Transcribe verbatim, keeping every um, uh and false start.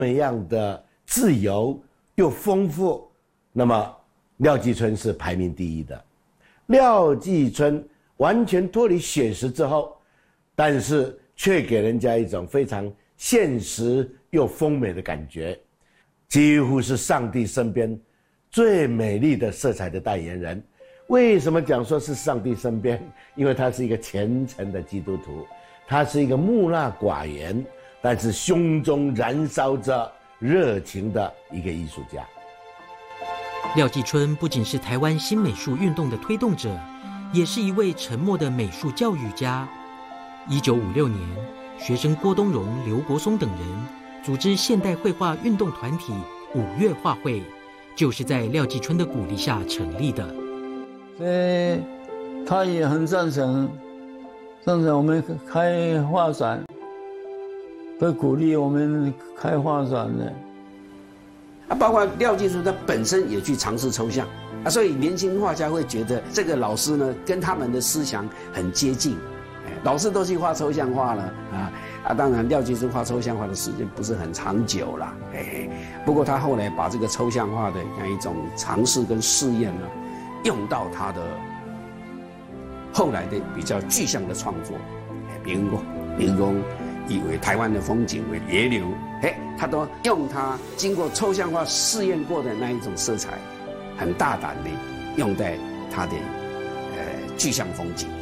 么样的自由又丰富，那么廖继春是排名第一的。廖继春完全脱离写实之后，但是却给人家一种非常现实又丰美的感觉，几乎是上帝身边最美丽的色彩的代言人。为什么讲说是上帝身边？因为他是一个虔诚的基督徒，他是一个木讷寡言，但是胸中燃烧着热情的一个艺术家。 廖继春不仅是台湾新美术运动的推动者，也是一位沉默的美术教育家。一九五六年，学生郭东荣、刘国松等人组织现代绘画运动团体五月画会，就是在廖继春的鼓励下成立的。 所以他也很赞成，赞成我们开画展，会鼓励我们开画展的。 啊，包括廖继春他本身也去尝试抽象啊，所以年轻画家会觉得这个老师呢跟他们的思想很接近。老师都去画抽象画了啊啊！当然，廖继春画抽象画的时间不是很长久啦，哎，不过他后来把这个抽象画的那一种尝试跟试验呢，用到他的后来的比较具象的创作，哎，比如说，比如说以为台湾的风景为野柳，哎，他都用他经过抽象化试验过的那一种色彩，很大胆的用在他的呃具象风景。